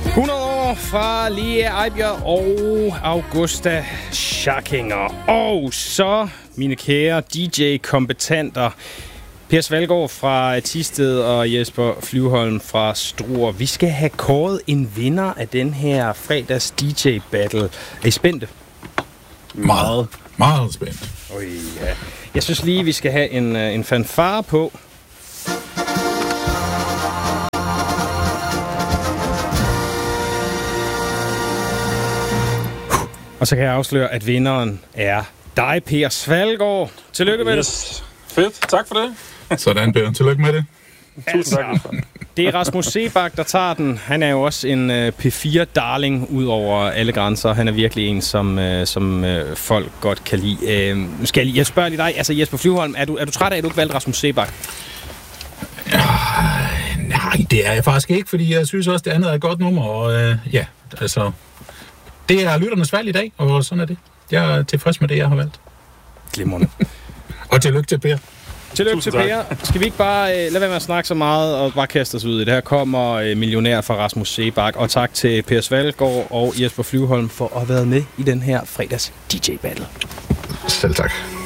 100 år fra Lie Eibjerg og Augusta Scharkinger. Og så, mine kære DJ-kompetenter, Per Svalgaard fra Thisted og Jesper Flyvholm fra Struer. Vi skal have kåret en vinder af den her fredags DJ-battle. Er I spændte? Meget spændt. Ja. Jeg synes lige, vi skal have en fanfare på. Og så kan jeg afsløre, at vinderen er dig, Per Svalgaard. Tillykke med det. Fedt, tak for det. Sådan, Per. Tillykke med det. Tusind tak. Det er Rasmus Seebach, der tager den. Han er jo også en P4-darling ud over alle grænser. Han er virkelig en, som folk godt kan lide. Jeg spørger lige dig, altså Jesper Flyvholm, er du træt af, at du ikke valgte Rasmus Seebach? Nej, det er jeg faktisk ikke, fordi jeg synes også, det andet er et godt nummer. Og det er lytternes valg i dag, og sådan er det. Jeg er tilfreds med det, jeg har valgt. Glimrende. Og tillykke til Per. Tillykke til Per. Skal vi ikke bare lade være med at snakke så meget og bare kaste os ud i det? Her kommer millionær fra Rasmus Seebach. Og tak til Per Svalgaard og Jesper Flyvholm for at have været med i den her fredags DJ-battle. Selv tak.